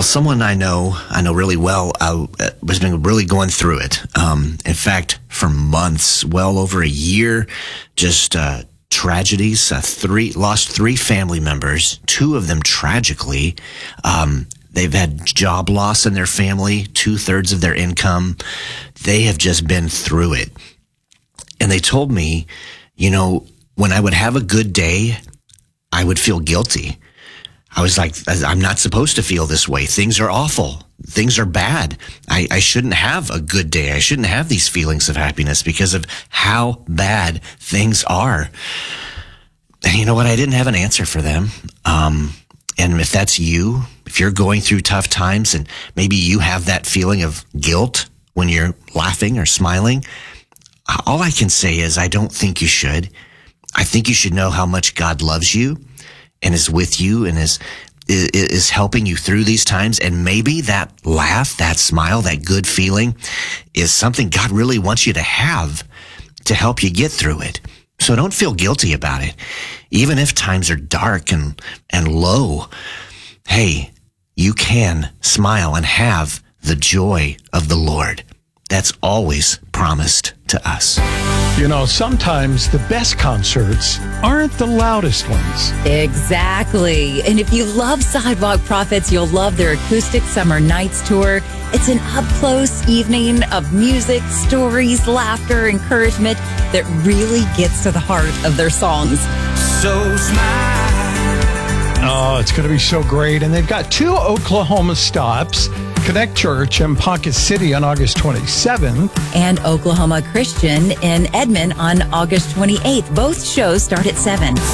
Well, someone I know really well, has been really going through it. In fact, for months, well over a year, just tragedies. Lost three family members, two of them tragically. They've had job loss in their family, 2/3 of their income. They have just been through it. And they told me, when I would have a good day, I would feel guilty. I was like, I'm not supposed to feel this way. Things are awful. Things are bad. I shouldn't have a good day. I shouldn't have these feelings of happiness because of how bad things are. And you know what? I didn't have an answer for them. And if that's you, if you're going through tough times and maybe you have that feeling of guilt when you're laughing or smiling, all I can say is I don't think you should. I think you should know how much God loves you and is with you and is helping you through these times. And maybe that laugh, that smile, that good feeling is something God really wants you to have to help you get through it. So don't feel guilty about it. Even if times are dark and low, hey, you can smile and have the joy of the Lord. That's always promised to us. Sometimes the best concerts aren't the loudest ones. Exactly. And if you love Sidewalk Prophets, you'll love their Acoustic Summer Nights tour. It's an up-close evening of music, stories, laughter, encouragement that really gets to the heart of their songs. So smile. Oh, it's going to be so great. And they've got 2 Oklahoma stops, Connect Church in Ponca City on August 27th. And Oklahoma Christian in Edmond on August 28th. Both shows start at 7.